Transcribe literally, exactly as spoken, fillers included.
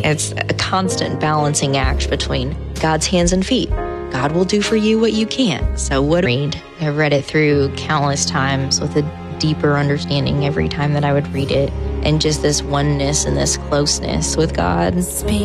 It's a constant balancing act between God's hands and feet. God will do for you what you can't. So what read? I've read it through countless times with a deeper understanding every time that I would read it, and just this oneness and this closeness with God.